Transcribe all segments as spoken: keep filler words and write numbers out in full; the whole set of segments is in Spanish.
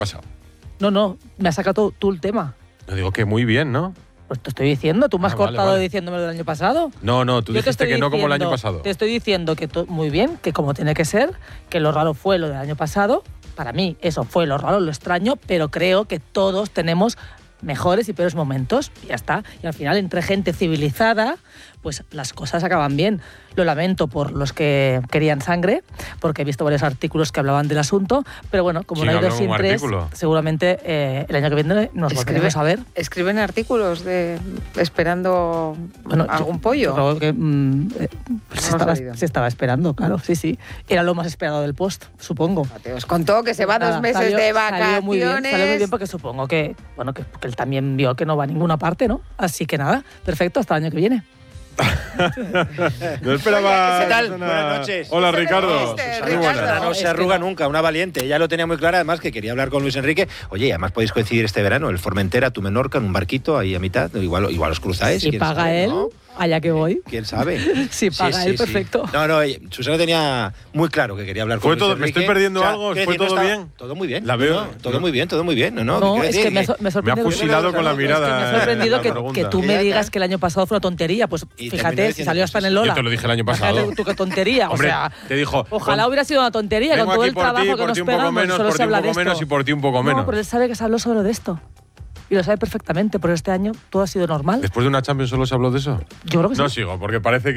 pasado. No, no, me has sacado tú el tema. Yo digo que muy bien, ¿no? Pues te estoy diciendo, tú me has Ah, vale, cortado vale. diciéndome lo del año pasado. No, no, tú Yo te dijiste estoy que no como el año diciendo- pasado. Te estoy diciendo que to- muy bien, que como tiene que ser, que lo raro fue lo del año pasado. Para mí eso fue lo raro, lo extraño, pero creo que todos tenemos mejores y peores momentos. Y ya está. Y al final, entre gente civilizada, pues las cosas acaban bien. Lo lamento por los que querían sangre, porque he visto varios artículos que hablaban del asunto, pero bueno, como ¿Quién no hay habló dos en un sin tres, artículo? seguramente eh, el año que viene nos volveremos a ver. Escriben artículos de esperando Bueno, algún yo- pollo. yo creo que, mm, eh, pues se, No lo estaba, has oído. se estaba esperando, claro, sí, sí. Era lo más esperado del post, supongo. Te os contó que se va Nada, dos meses salió- de Salió muy bien, vacaciones. salió muy bien porque supongo que, bueno, que, que él también vio que no va a ninguna parte, ¿no? Así que nada, perfecto, hasta el año que viene. No esperaba. ¿Qué tal? Susana. Buenas noches. Hola, Ricardo. Este, Susana Ricardo. Buena, no se Es que arruga no. nunca, una valiente. Ya lo tenía muy clara, además, que quería hablar con Luis Enrique. Oye, y además podéis coincidir este verano, el Formentera, tu Menorca, en un barquito ahí a mitad. Igual, igual os cruzáis. Si quién paga sabe, él, ¿no? allá que voy. ¿Quién sabe? Si paga él, perfecto. No, no, oye, Susana tenía muy claro que quería hablar ¿Fue con todo- Luis me Enrique. estoy perdiendo algo? quiero ¿Fue decir, no todo estaba- bien? Todo muy bien. La veo. No, todo muy bien, todo muy bien. No, no, No, quiero es decir que me, so- me Me ha sorprende. fusilado con la Es que mirada. me ha sorprendido la que, pregunta. que tú Que me ya digas está. que el año pasado fue una tontería. Pues Y terminó fíjate, si diciendo salió hasta en el Lola. Yo te lo dije el año pasado. Fíjate tú qué tontería. Hombre, o sea, te dijo, ojalá con- hubiera sido una tontería Vengo con todo aquí el por trabajo ti, que por nos ti un poco pegamos. menos, Solo por se ti un habla poco de esto. menos y por ti un poco menos. No, pero él sabe que se habló solo de esto. Y lo sabe perfectamente, pero este año todo ha sido normal. ¿Después de una Champions solo se habló de eso? Yo creo que sí. No sigo, porque parece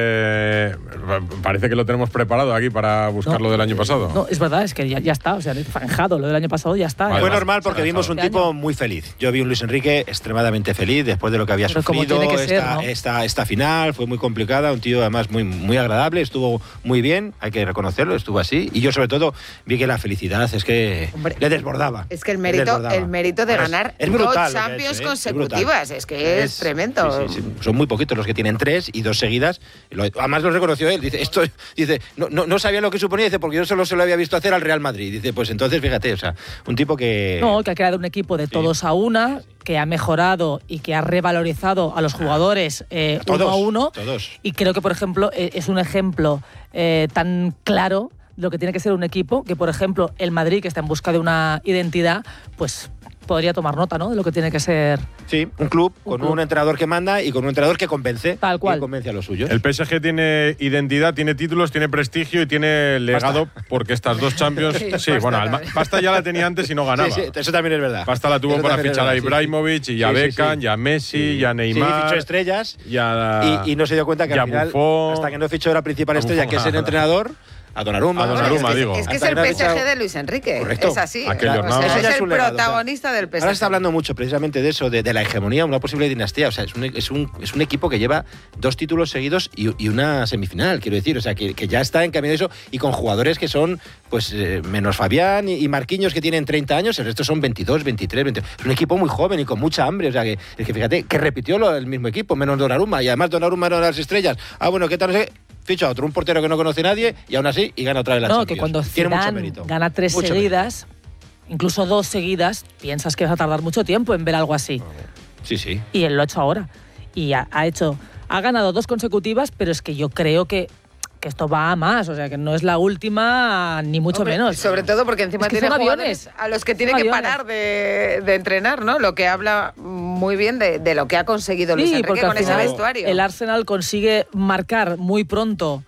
que parece que lo tenemos preparado aquí para buscar lo del año pasado. No, es verdad, es que ya, ya está. O sea, zanjado lo del año pasado, ya está. Vale, Fue vale. normal porque Vale, vimos un este tipo año. muy feliz. Yo vi un Luis Enrique extremadamente feliz después de lo que había Pero como sufrido. tiene que ser, esta, ¿no? esta, esta final fue muy complicada, un tío además muy, muy agradable, estuvo muy bien, hay que reconocerlo, estuvo así. Y yo sobre todo vi que la felicidad es que Hombre, le desbordaba. Es que el le mérito, desbordaba. el mérito de Bueno, es- ganar es brutal dos lo que ha hecho, Champions ¿eh? Es consecutivas. brutal. Es que es, tremendo. sí, sí, sí. Son muy poquitos los que tienen tres y dos seguidas. Lo- además lo reconoció él. Dice, esto, dice no, no, no sabía lo que suponía, dice, porque yo solo se lo había visto hacer al Real Madrid. Dice, pues entonces fíjate, o sea, un tipo que. No, que ha creado un equipo de todos a una, que ha mejorado y que ha revalorizado a los jugadores eh, A todos, uno a uno. todos. Y creo que, por ejemplo, eh, es un ejemplo eh, tan claro de lo que tiene que ser un equipo, que, por ejemplo, el Madrid, que está en busca de una identidad, pues podría tomar nota, ¿no?, de lo que tiene que ser. Sí, un club Un con club. un entrenador que manda y con un entrenador que convence. Tal cual. Y convence a los suyos. El P S G tiene identidad, tiene títulos, tiene prestigio y tiene legado, porque estas dos Champions. Sí, Pasta bueno, Alma- también. Pasta ya la tenía antes y no ganaba. Sí, sí, eso también es verdad. Pasta la tuvo Eso para también es fichar a verdad, sí, Ibrahimovic y a Sí, sí, Beckham, sí. y a Messi, Sí. y a Sí, Neymar. fichó estrellas y, a- y, y no se dio cuenta que y a al final, Buffon. hasta que no fichó la principal A estrella, Buffon. que es el entrenador, a Donnarumma. A Donnarumma, es que, digo. es, que es Hasta el que no ha P S G fichado- de Luis Enrique. Correcto. Es así. Aquel O sea, Jornada. ese Ese es es su el legado, protagonista del P S G. Ahora se está hablando mucho precisamente de eso, de, de la hegemonía, una posible dinastía. O sea, es un, es un, es un equipo que lleva dos títulos seguidos y, y una semifinal, quiero decir. O sea, que, que ya está en camino de eso y con jugadores que son, pues, eh, menos Fabián y, y Marquinhos, que tienen treinta años, el resto son veintidós, veintitrés, veintidós. Es un equipo muy joven y con mucha hambre. O sea, que, es que fíjate, que repitió lo, el mismo equipo, menos Donnarumma. Y además Donnarumma era una de las estrellas. Ah, bueno, ¿qué tal? No sé. Ficha a otro, un portero que no conoce nadie y aún así y gana otra vez la No, Champions. que cuando Tiene mucho Zidane mérito. gana tres Mucho seguidas, incluso dos seguidas, piensas que vas a tardar mucho tiempo en ver algo así. mérito. Sí, sí. Y él lo ha hecho ahora. Y ha, ha hecho, ha ganado dos consecutivas, pero es que yo creo que, que esto va a más. O sea, que no es la última, ni mucho Hombre, menos. Sobre todo porque encima Es que tiene son jugadores aviones. a los que tiene Son que aviones. parar de, de entrenar, ¿no? Lo que habla muy bien de, de lo que ha conseguido Luis Sí, Enrique porque al con ese final vestuario. el Arsenal consigue marcar muy pronto,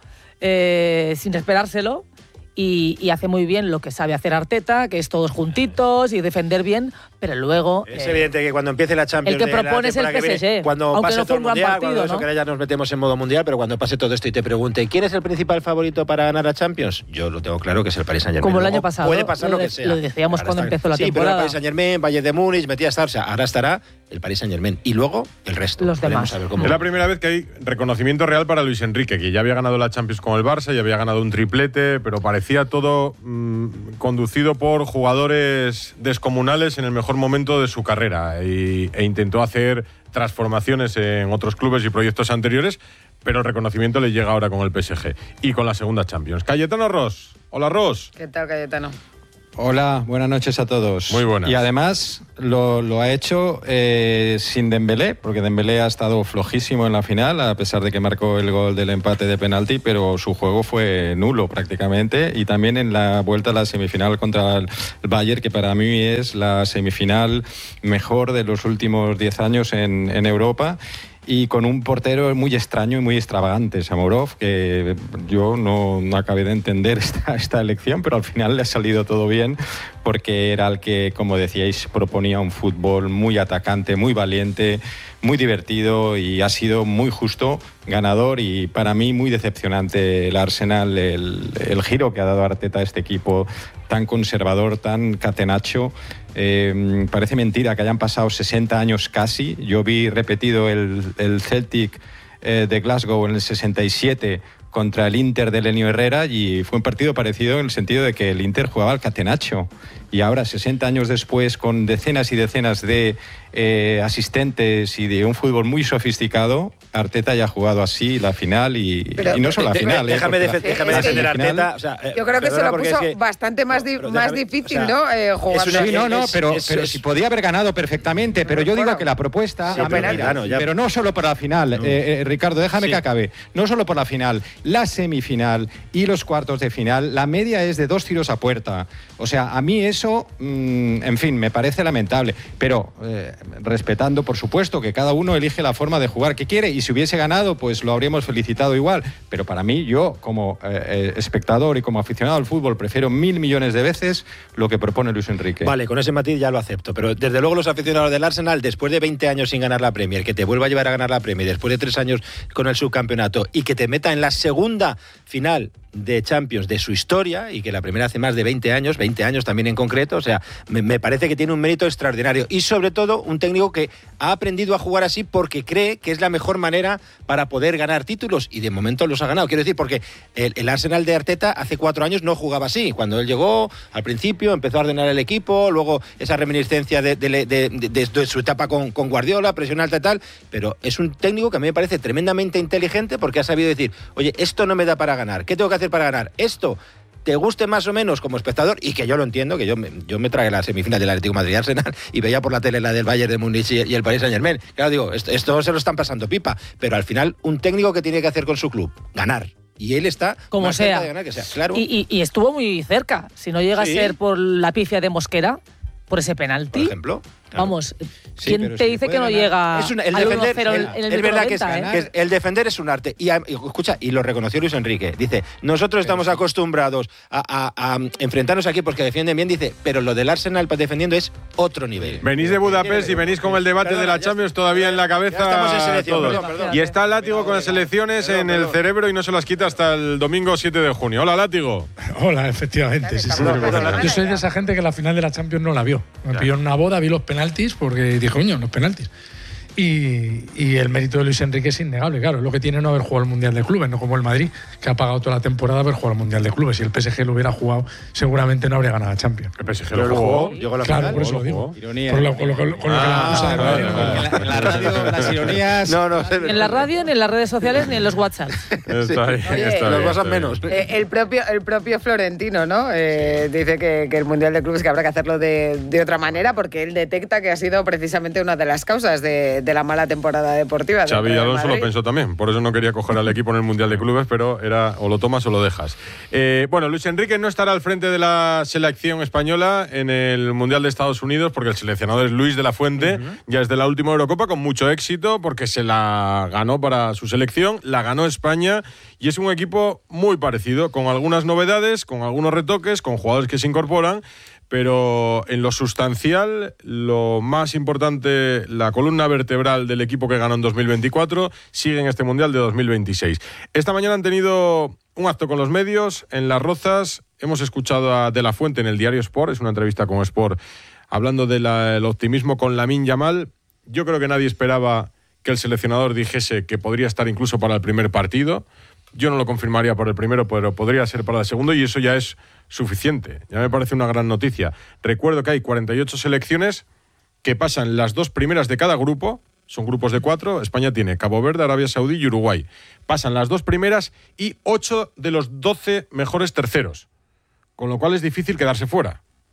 eh, sin esperárselo, y, y hace muy bien lo que sabe hacer Arteta, que es todos juntitos y defender bien, pero luego… Es eh, evidente que cuando empiece la Champions el que de la propone es el temporada que P S G, viene, cuando aunque pase no todo fue el un gran mundial, partido, cuando eso ¿no? que ahora ya nos metemos en modo mundial, pero cuando pase todo esto y te pregunte ¿quién es el principal favorito para ganar la Champions? Yo lo tengo claro que es el Paris Saint-Germain. Como el año Luego pasado, puede pasar lo lo, de- que sea. lo decíamos Ahora cuando está- empezó la sí, temporada. pero el Paris Saint-Germain, Bayern de Múnich, metía a estar, o sea, ahora estará el Paris Saint-Germain y luego el resto. Los Veremos demás. a ver cómo- Es la primera vez que hay reconocimiento real para Luis Enrique, que ya había ganado la Champions con el Barça, ya había ganado un triplete, pero parecía todo mmm, conducido por jugadores descomunales en el mejor momento de su carrera y, e intentó hacer transformaciones en otros clubes y proyectos anteriores, pero el reconocimiento le llega ahora con el P S G y con la segunda Champions. Cayetano Ross. Hola, Ross. ¿Qué tal, Cayetano? Hola, buenas noches a todos. Muy buenas. Y además lo, lo ha hecho eh, sin Dembélé, porque Dembélé ha estado flojísimo en la final, a pesar de que marcó el gol del empate de penalti, pero su juego fue nulo prácticamente. Y también en la vuelta a la semifinal contra el Bayern, que para mí es la semifinal mejor de los últimos diez años en, en Europa. Y con un portero muy extraño y muy extravagante, Samorov, que yo no, no acabé de entender esta, esta elección, pero al final le ha salido todo bien, porque era el que, como decíais, proponía un fútbol muy atacante, muy valiente, muy divertido, y ha sido muy justo, ganador, y para mí muy decepcionante el Arsenal, el, el giro que ha dado Arteta a este equipo tan conservador, tan catenacho. Eh, parece mentira que hayan pasado sesenta años casi. Yo vi repetido el, el Celtic eh, de Glasgow en el sesenta y siete contra el Inter de Lenio Herrera, y fue un partido parecido en el sentido de que el Inter jugaba al catenacho. Y ahora, sesenta años después, con decenas y decenas de eh, asistentes y de un fútbol muy sofisticado, Arteta ya ha jugado así la final y, Pero, y no solo la de, final. Déjame, eh, de, déjame es que defender a semifinal, Arteta. O sea, eh, Yo creo que se lo puso es que, bastante más, di pero más déjame, difícil, o sea, ¿no? Eh, jugar es una- Sí, no, no, es- pero, es- pero es- si podía haber ganado perfectamente, pero yo digo Bueno, que la propuesta, sí, a ver, pero mira, no, ya- pero no solo por la final, eh, eh, Ricardo, déjame Sí. que acabe, no solo por la final, la semifinal y los cuartos de final, la media es de dos tiros a puerta. O sea, a mí eso, mmm, en fin, me parece lamentable, pero eh, respetando, por supuesto, que cada uno elige la forma de jugar que quiere, y si hubiese ganado, pues lo habríamos felicitado igual. Pero para mí, yo, como eh, eh, espectador y como aficionado al fútbol, prefiero mil millones de veces lo que propone Luis Enrique. Vale, con ese matiz ya lo acepto, pero desde luego los aficionados del Arsenal, después de veinte años sin ganar la Premier, que te vuelva a llevar a ganar la Premier, después de tres años con el subcampeonato, y que te meta en la segunda final de Champions de su historia, y que la primera hace más de veinte años, veinte años también en concreto, o sea, me, me parece que tiene un mérito extraordinario, y sobre todo un técnico que ha aprendido a jugar así porque cree que es la mejor manera para poder ganar títulos, y de momento los ha ganado. Quiero decir, porque el, el Arsenal de Arteta hace cuatro años no jugaba así. Cuando él llegó, al principio empezó a ordenar el equipo, luego esa reminiscencia de, de, de, de, de, de su etapa con, con Guardiola, presión alta y tal, pero es un técnico que a mí me parece tremendamente inteligente, porque ha sabido decir, oye, esto no me da para ganar, ¿qué tengo que hacer para ganar? Esto te guste más o menos como espectador, y que yo lo entiendo, que yo me, yo me tragué la semifinal del Atlético de Madrid Arsenal y veía por la tele la del Bayern de Múnich y, y el Paris Saint-Germain. Claro, digo, esto, esto se lo están pasando pipa, pero al final un técnico que tiene que hacer con su club, ganar. Y él está Como más sea. cerca De de ganar que sea. Claro. Y, y, y estuvo muy cerca. Si no llega Sí. a ser por la pifia de Mosquera, por ese por penalti, ejemplo. Claro. vamos, Sí, ¿quién pero te si dice puede que no ganar. llega Es una- el al defender, uno cero el- en el es minuto verdad que, es, noventa, que ¿eh? es- el defender es un arte. Y, a- y escucha, y lo reconoció Luis Enrique. Dice, nosotros estamos acostumbrados a, a- a enfrentarnos a equipos que defienden bien, dice, pero lo del Arsenal defendiendo es otro nivel. Venís de Budapest y venís con el debate Perdona, de la ya Champions todavía en la cabeza ya estamos en selección, todos. perdón, perdón. Y está Látigo con las elecciones Perdón, en el perdón. cerebro y no se las quita hasta el domingo siete de junio. Hola, Látigo. Hola, efectivamente. Sí, sí. Perdón, perdón, Yo soy de esa gente que la final de la Champions no la vio. Me pilló en una boda, vi los penaltis porque dije, coño, los penaltis. Y, y el mérito de Luis Enrique es innegable, claro. Es lo que tiene no haber jugado el Mundial de Clubes, no como el Madrid, que ha pagado toda la temporada haber jugado el Mundial de Clubes. Si el P S G lo hubiera jugado, seguramente no habría ganado la Champions. El P S G Pero lo jugó. llegó a la Claro, final. por eso lo lo digo. jugó. Ironía. Por lo, con lo, con lo- con lo que la acusa de Ah, Madrid, vale, ¿no? vale. En la, en la radio, las ironías. No, no, En la radio, ni en las redes sociales, ni en los WhatsApp. Está bien, Oye, está los bien, WhatsApp está bien. menos. Eh, el propio el propio Florentino, ¿no? Eh, dice que, que el Mundial de Clubes que habrá que hacerlo de, de otra manera, porque él detecta que ha sido precisamente una de las causas de, de la mala temporada deportiva. del Xavi Real Alonso lo Madrid. pensó también, por eso no quería coger al equipo en el Mundial de Clubes, pero era o lo tomas o lo dejas. Eh, bueno, Luis Enrique no estará al frente de la selección española en el Mundial de Estados Unidos porque el seleccionador es Luis de la Fuente, ya es de la última Eurocopa con mucho éxito porque se la ganó para su selección, la ganó España y es un equipo muy parecido, con algunas novedades, con algunos retoques, con jugadores que se incorporan. Pero en lo sustancial, lo más importante, la columna vertebral del equipo que ganó en dos mil veinticuatro sigue en este Mundial de dos mil veintiséis. Esta mañana han tenido un acto con los medios en Las Rozas. Hemos escuchado a De la Fuente en el diario Sport, es una entrevista con Sport, hablando del optimismo con Lamine Yamal. Yo creo que nadie esperaba que el seleccionador dijese que podría estar incluso para el primer partido. Yo no lo confirmaría para el primero, pero podría ser para el segundo y eso ya es suficiente. Ya me parece una gran noticia. Recuerdo que hay cuarenta y ocho selecciones que pasan las dos primeras de cada grupo. Son grupos de cuatro. España tiene Cabo Verde, Arabia Saudí y Uruguay. Pasan las dos primeras y ocho de los doce mejores terceros. Con lo cual es difícil quedarse fuera.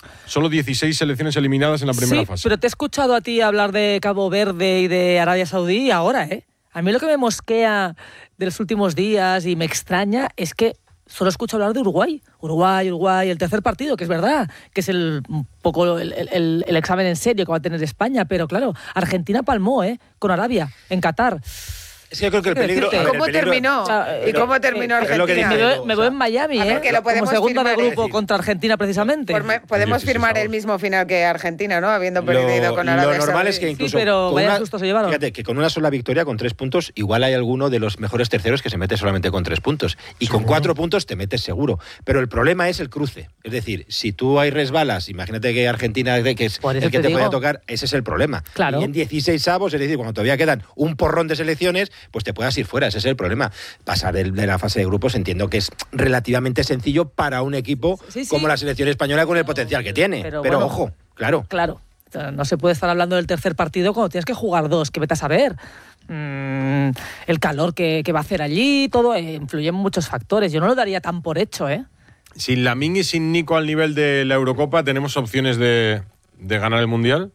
Solo dieciséis selecciones eliminadas en la primera sí, fase. Pero te he escuchado a ti hablar de Cabo Verde y de Arabia Saudí ahora, ¿eh? A mí lo que me mosquea de los últimos días y me extraña es que solo escucho hablar de Uruguay. Uruguay, Uruguay, el tercer partido, que es verdad, que es el, un poco el, el, el examen en serio que va a tener España, pero claro, Argentina palmó, ¿eh? Con Arabia, en Qatar. Es que yo creo que el peligro... ¿Y a ver, cómo el peligro- terminó? O sea, ¿Y cómo terminó es lo que Argentina? Me dice- voy, me voy en Miami, A ver, ¿eh? que lo podemos Como segunda de firmar, grupo decir. contra Argentina, precisamente. Pues me- podemos dieciséis firmar el avos. mismo final que Argentina, ¿no? Habiendo perdido Lo, con lo Arabia normal Saudí. es que incluso Sí, pero con vaya una, susto se llevaron. fíjate que con una sola victoria, con tres puntos, igual hay alguno de los mejores terceros que se mete solamente con tres puntos. Y con cuatro puntos te metes seguro. Pero el problema es el cruce. Es decir, si tú hay resbalas, imagínate que Argentina, que es Por eso el que te te digo. puede tocar, ese es el problema. Claro. Y en dieciséis avos, es decir, cuando todavía quedan un porrón de selecciones, pues te puedas ir fuera. Ese es el problema. Pasar el- de la fase de grupos entiendo que es relativamente sencillo para un equipo Sí, sí. como la selección española con el potencial que tiene. Pero Pero, bueno. ojo, claro. Claro, o sea, no se puede estar hablando del tercer partido cuando tienes que jugar dos, que vete a saber. Mm, el calor que, que va a hacer allí, todo, eh, influyen muchos factores. Yo no lo daría tan por hecho, ¿eh? Sin Lamine y sin Nico al nivel de la Eurocopa, ¿tenemos opciones de, de ganar el Mundial?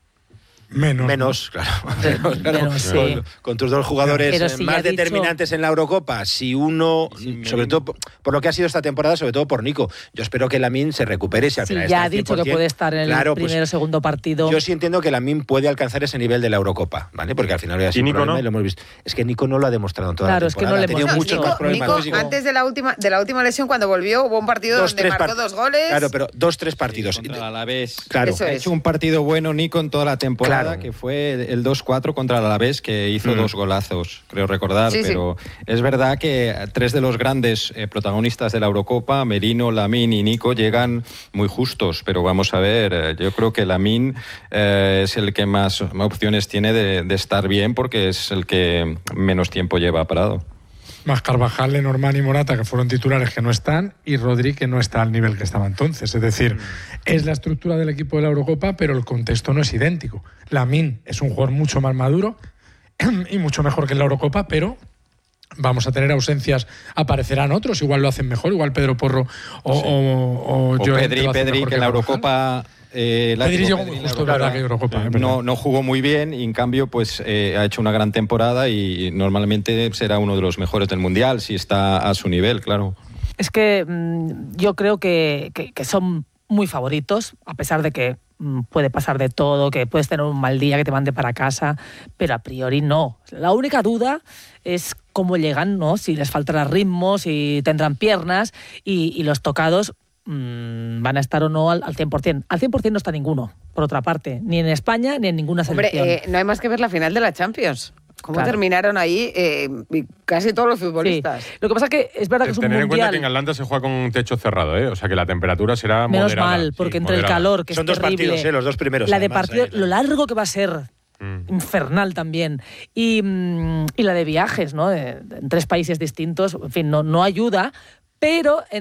Menos. Menos, claro. Menos, claro. Menos, sí. con, con tus dos jugadores Pero eh, si ya más he dicho- determinantes en la Eurocopa, si uno, sobre todo por, por lo que ha sido esta temporada, sobre todo por Nico, yo espero que Lamine se recupere si al Sí, final ya está ha al dicho que cien por cien. puede estar en el Claro, pues, primero o segundo partido. yo sí entiendo que Lamine puede alcanzar ese nivel de la Eurocopa, ¿vale? Porque al final había sido ¿Y un Nico problema no? y lo hemos visto. Es que Nico no lo ha demostrado en toda Claro, la es que temporada. no le ha tenido hemos No, visto. muchos Nico, más problemas Nico, físicos. antes de la última de la última lesión, cuando volvió, hubo un partido Dos, donde tres marcó par- dos goles. Claro, pero dos, tres partidos. Contra el Alavés. Claro. Eso Ha es. hecho un partido bueno Nico en toda la temporada, Claro. que fue el dos cuatro contra el Alavés, que hizo Mm. dos golazos, creo recordar. Sí, sí. Pero es verdad que tres de los grandes eh, protagonistas de la Eurocopa, Merino, Lamine y Nico, llegan muy justos. Pero vamos a ver, eh, yo creo que Lamine eh, es el que más opciones tiene de, de estar bien, porque es el que menos tiempo lleva parado. Más Carvajal, Lenormand y Morata, que fueron titulares que no están, y Rodri, que no está al nivel que estaba entonces. Es decir, es la estructura del equipo de la Eurocopa, pero el contexto no es idéntico. Lamine es un jugador mucho más maduro y mucho mejor que en la Eurocopa, pero vamos a tener ausencias, aparecerán otros, igual lo hacen mejor, igual Pedro Porro o, Sí. o, o O Llorente Pedri, lo hacen Pedri mejor que en la Carvajal. Eurocopa... eh, Pedri látigo, llegó Pedri muy en la justo, es verdad, que Eurocopa, es verdad. no, no jugó muy bien y en cambio pues eh, ha hecho una gran temporada y normalmente será uno de los mejores del Mundial si está a su nivel, claro. Es que mm, yo creo que, que- que son muy favoritos, a pesar de que mm, puede pasar de todo, que puedes tener un mal día que te mande para casa, pero a priori no. La única duda es cómo llegan, ¿no? Si les faltará ritmo, si tendrán piernas y, y los tocados mm, van a estar o no al, al cien por cien. Al cien por cien no está ninguno, por otra parte, ni en España ni en ninguna Hombre, selección. eh, no hay más que ver la final de la Champions. ¿Cómo Claro. terminaron ahí eh, y casi todos los Sí. futbolistas? Lo que pasa es que es verdad que es un Tener en cuenta mundial. que en Atlanta se juega con un techo cerrado, ¿eh? O sea que la temperatura será Menos moderada. mal, sí, porque entre el moderada. calor, que Son es dos terrible, partidos, ¿eh? Los dos primeros. la de además, partido, ahí. lo largo que va a ser, Mm. infernal también, y, mm, y la de viajes, ¿no? De- de- en tres países distintos, en fin, no, no ayuda. Pero en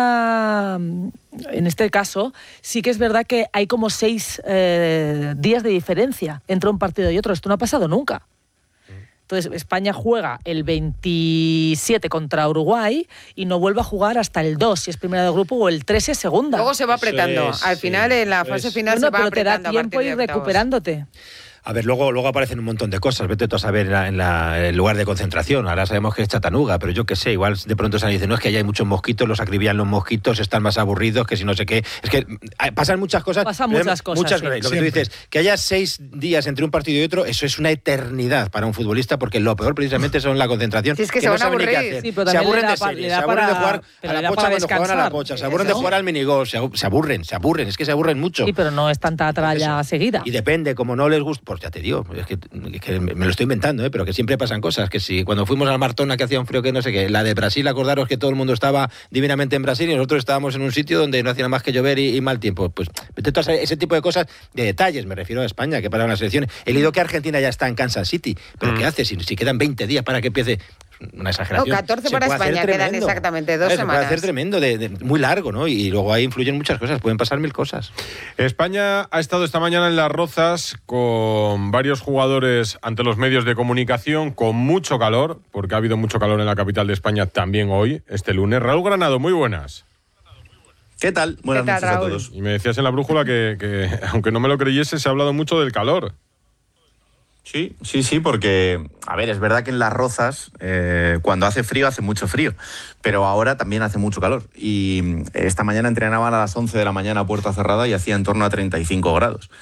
esta, en este caso sí que es verdad que hay como seis eh, días de diferencia entre un partido y otro. Esto no ha pasado nunca. Entonces España juega el veintisiete contra Uruguay y no vuelve a jugar hasta el dos, si es primera de grupo, o el tres es segunda. Luego se va Eso apretando. es, Al sí, final, en la eso fase es. final, Bueno, se va pero te da apretando. a tiempo partir ir de octavos. recuperándote. A ver, luego, luego aparecen un montón de cosas. Vete tú a saber en, la- en la- en el lugar de concentración. Ahora sabemos que es Chattanooga, pero yo qué sé, igual de pronto se dice, no, es que allá hay muchos mosquitos, los acribillan los mosquitos, están más aburridos, que si no sé qué. Es que mm, pasan muchas cosas. Pasan pero muchas cosas, Muchas sí. cosas. Lo que Siempre. tú dices, que haya seis días entre un partido y otro, eso es una eternidad para un futbolista, porque lo peor precisamente son la concentración. Si es que se no van a saben ni qué aburrir. hacer. Sí, pero se también aburren le da de pa- series, le se da aburren de para- jugar pero a le la da pocha para cuando juegan a la descansar. pocha, se aburren de Eso. jugar al minigolf, se abu- se aburren, se aburren, es que se aburren mucho. Sí, pero no es tanta tralla Eso. seguida. Y depende, como no les gusta, pues ya te digo, es que, es que me lo estoy inventando, ¿eh? Pero que siempre pasan cosas, que si cuando fuimos al Martona que hacía un frío que no sé qué, la de Brasil, acordaros que todo el mundo estaba divinamente en Brasil y nosotros estábamos en un sitio donde no hacía nada más que llover y, y mal tiempo. Pues vete tú a saber ese tipo de cosas, de detalles, me refiero a España, que para las selecciones. He leído que Argentina ya está en Kansas City, pero Mm. ¿qué hace? Si, si quedan veinte días para que empiece... Una exageración. No, catorce Se para puede hacer España, quedan tremendo. exactamente dos ¿Sabes? Se semanas. puede hacer tremendo, de, de- muy largo, ¿no? Y luego ahí influyen muchas cosas, pueden pasar mil cosas. España ha estado esta mañana en Las Rozas con varios jugadores ante los medios de comunicación, con mucho calor, porque ha habido mucho calor en la capital de España también hoy, este lunes. Raúl Granado, muy buenas. ¿Qué tal? Buenas ¿Qué tal, noches a Raúl? todos. Y me decías en la brújula que, que, aunque no me lo creyese, se ha hablado mucho del calor. Sí, sí, sí, porque, a ver, es verdad que en Las Rozas, eh, cuando hace frío, hace mucho frío, pero ahora también hace mucho calor. Y esta mañana entrenaban a las once de la mañana a puerta cerrada y hacía en torno a treinta y cinco grados.